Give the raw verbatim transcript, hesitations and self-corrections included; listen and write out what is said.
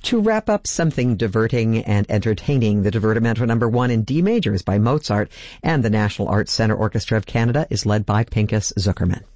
To wrap up something diverting and entertaining, the Divertimento number one in D major is by Mozart, and the National Arts Centre Orchestra of Canada is led by Pinchas Zuckerman.